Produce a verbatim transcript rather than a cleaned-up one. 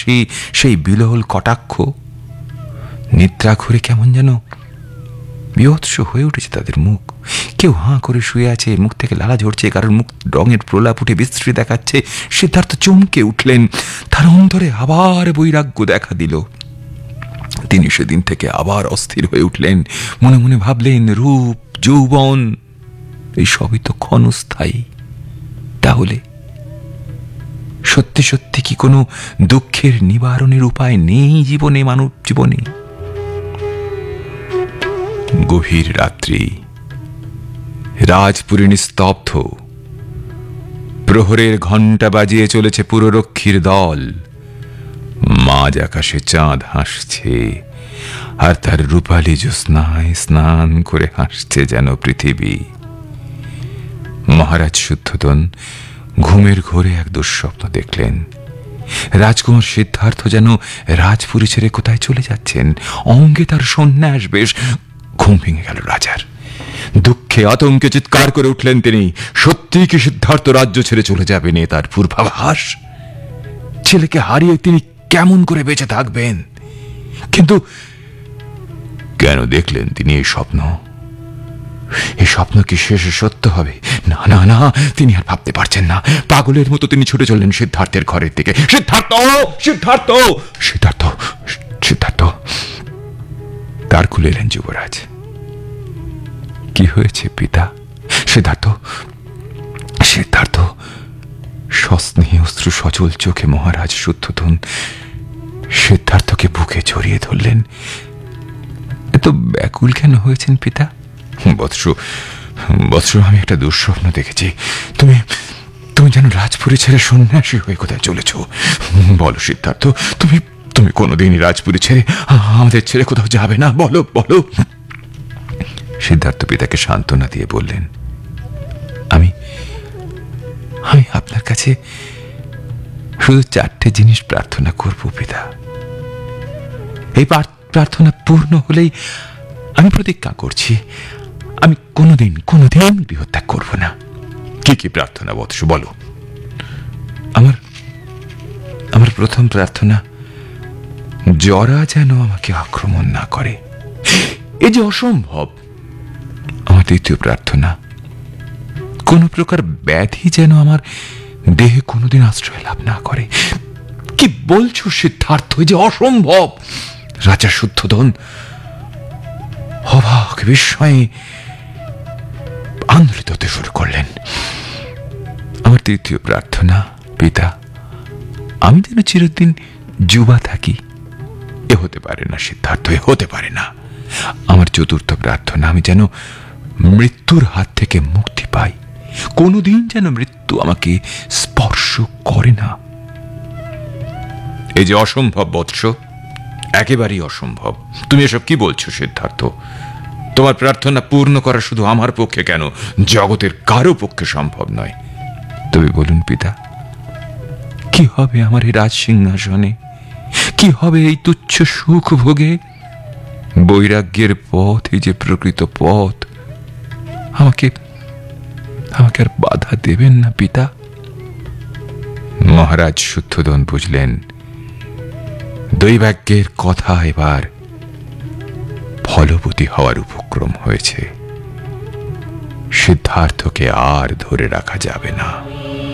হাসি, সেই বিলোল কটাক্ষ, নিদ্রা ঘুরে কেমন যেন বিভৎস হয়ে উঠেছে তাদের মুখ। কেউ হাঁ করে শুয়ে আছে, মুখ থেকে লালা ঝরছে, কারোর মুখ রঙের প্রলাপ উঠে বিশ্রী দেখাচ্ছে। সিদ্ধার্থ চমকে উঠলেন, তার অন্তরে আবার বৈরাগ্য দেখা দিল। তিনি সেদিন থেকে আবার অস্থির হয়ে উঠলেন। মনে মনে ভাবলেন, রূপ যৌবন এই সবই তো ক্ষণস্থায়ী। তাহলে সত্যি সত্যি কি কোনো দুঃখের নিবারণের উপায় নেই জীবনে, মানব জীবনে? গভীর রাত্রি, রাজপুরী নিস্তব্ধ। প্রহরের ঘণ্টা বাজিয়ে চলেছে পুররক্ষীর দল। মাঝ আকাশে চাঁদ হাসছে, আর তার রূপালী জ্যোৎস্নায় স্নান করে হাসছে যেন পৃথিবী। মহারাজ শুদ্ধোদন ঘুমের ঘোরে এক দুঃস্বপ্ন দেখলেন। রাজকুমার সিদ্ধার্থ যেন রাজপুরী ছেড়ে কোথায় চলে যাচ্ছেন, অঙ্গে তার সন্ন্যাস বেশ। ঘুম ভেঙে গেল রাজার। দুঃখে আতঙ্কে চিৎকার করে উঠলেন তিনি। সত্যি কি সিদ্ধার্থ রাজ্য ছেড়ে চলে যাবেন? এ তার পূর্বাভাস। ছেলেকে হারিয়ে তিনি কেমন করে বেঁচে থাকবেন? কিন্তু কেন দেখলেন তিনি এই স্বপ্ন? এই স্বপ্ন কি শেষে সত্য হবে? না না না, তিনি আর ভাবতে পারছেন না। পাগলের মতো তিনি ছুটে চললেন সিদ্ধার্থের ঘরের দিকে। সিদ্ধার্থ, সিদ্ধার্থ, সিদ্ধার্থ, সিদ্ধার্থ। দ্বার খুলে এলেন যুবরাজ। কি হয়েছে পিতা? সিদ্ধার্থ, সিদ্ধার্থ। সস্নেহে অশ্রু সজল চোখে মহারাজ শুদ্ধোদন সিদ্ধার্থকে বুকে জড়িয়ে ধরলেন। এত ব্যাকুল কেন হয়েছেন পিতা? বৎস, বৎস, আমি একটা দুঃস্বপ্ন দেখেছি। তুমি তুমি যেন রাজপুরী ছেড়ে সন্ন্যাসী হয়ে কোথায় চলেছ। বলো সিদ্ধার্থ, তুমি তুমি কোনোদিনই রাজপুরী ছেড়ে আমাদের ছেড়ে কোথাও যাবে না? বলো, বলো। সিদ্ধার্থ পিতাকে সান্ত্বনা দিয়ে বললেন, আমি আমি আপনার কাছে শুধু চারটে জিনিস প্রার্থনা করব পিতা। এই প্রার্থনা পূর্ণ হলেই আমি প্রতিজ্ঞা করছি আমি কোনোদিন কোনোদিন গৃহত্যাগ করব না। কি কি প্রার্থনা বৎস, বলো? আমার আমার প্রথম প্রার্থনা, জরা যেন আমাকে আক্রমণ না করে। এ যে অসম্ভব। আমার দ্বিতীয় প্রার্থনা, কোন প্রকার ব্যাধি যেন আমার দেহে কোনোদিন আশ্রয় লাভ না করে। কি বলছো সিদ্ধার্থ? এ যে অসম্ভব। রাজা শুদ্ধোদন অবাক বিস্ময়ে আন্দোলিত হতে শুরু করলেন। আমার তৃতীয় প্রার্থনা, পিতা, আমি যেন চিরদিন যুবা থাকি। এ হতে পারে না সিদ্ধার্থ, এ হতে পারে না। আমার চতুর্থ প্রার্থনা, আমি যেন মৃত্যুর হাত থেকে মুক্তি পাই। কোনোদিন যেন মৃত্যু আমাকে স্পর্শ করে না। এই যে অসম্ভব বৎস, একেবারেই অসম্ভব। তুমি এসব কি বলছো সিদ্ধার্থ? তোমার প্রার্থনা পূর্ণ করা শুধু আমার পক্ষে কেন, জগতের কারো পক্ষে সম্ভব নয়। তবে বলুন পিতা, কি হবে আমার এই রাজ সিংহাসনে? কি হবে এই তুচ্ছ সুখ ভোগে? বৈরাগ্যের পথ, এই যে প্রকৃত পথ, আমাকে আমাকে আর বাধা দেবেন না পিতা? মহারাজ শুদ্ধোদন বুঝলেন দৈবাগ্যের কথা এবার ফলবতী হওয়ার উপক্রম হয়েছে। সিদ্ধার্থকে আর ধরে রাখা যাবে না।